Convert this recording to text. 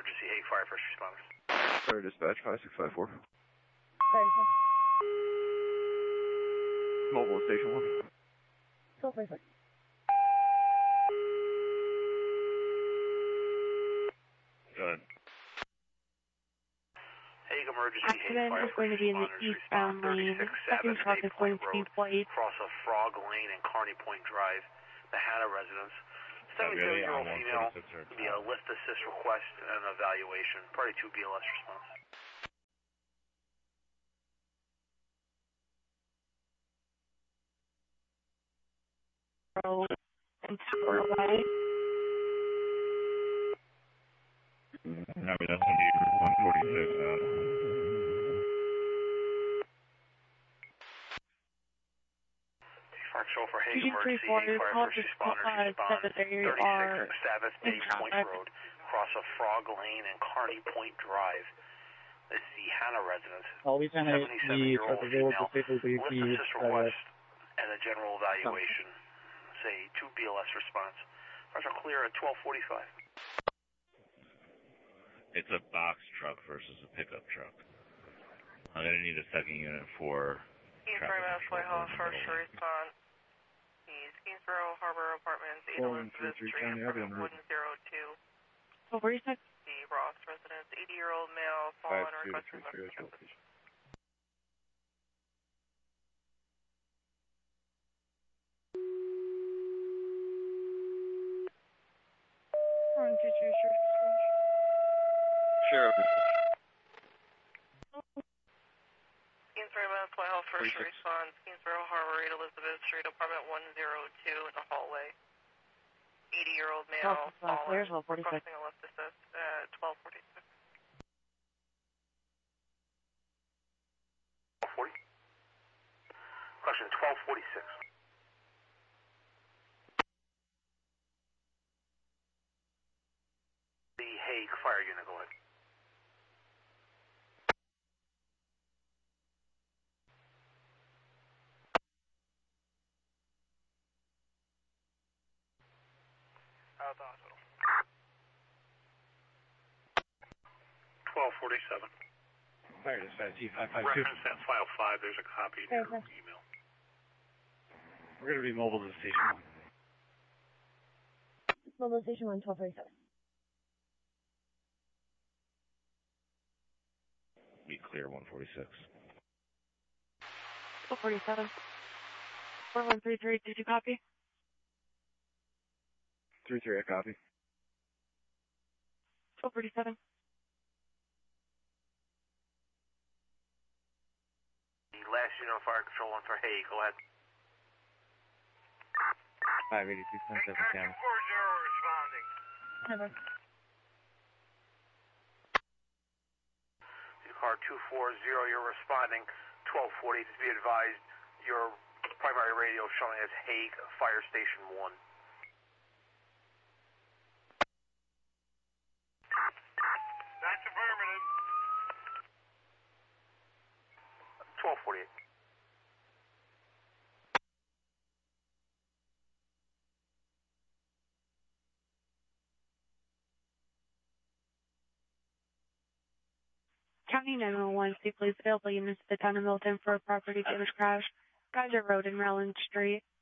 emergency, Hague Fire, first responders. Fire dispatch, 5654. Mobile station 1. 1246. Go ahead. Hague emergency, Accident is going to be in the eastbound lane. Second truck is going to be white. Cross of Frog Lane and Kearney Point Drive, the Hanna residence. 77-year-old female, be a lift assist request and evaluation. Party 2 BLS response. And 2 are away. That's going to be 146 now. Show for Hague emergency, Hague Fire, first responders, respond 36 7th Bay Point Road, cross of Frog Lane and Kearney Point Drive. This is the Hanna residence. 77-year-old female, lift assist request and a general evaluation. Say 2 BLS response. Cars are clear at 12:45. It's a box truck versus a pickup truck. I'm going to need a second unit for Kingsborough, Whitehall, first response. Kingsborough Harbor Apartments, 8 Elizabeth Street, apartment 102. 1246. The Ross residence, 80-year-old male, fallen requesting assistance. Sheriff. Kingsborough, Whitehall, first response. Kingsborough Harbor, 8 Elizabeth Street, apartment 102 in the hallway. 80-year-old male, fallen, requesting a lift assist at 12:46. 12:40. Question 12:46. The Hague Fire Unit, go ahead. Out of the hospital. 12:47. Fire dispatch, T552. Reference that file 5, there's a copy in your email. We're going to be mobile to station 1. Mobile station 1, 1247. Be clear, 146. 1247. 4133, did you copy? 33, I copy. 1237. The last unit of fire control one for Hague, go ahead. 582, 10, 7, 10. 40 responding. Never. Car 240, you're responding. 1240, to be advised, your primary radio showing as Hague Fire Station 1. That's affirmative. 1248. County 911, see police available units to the town of Milton for a property damage crash. Geyser Road and Maryland Street.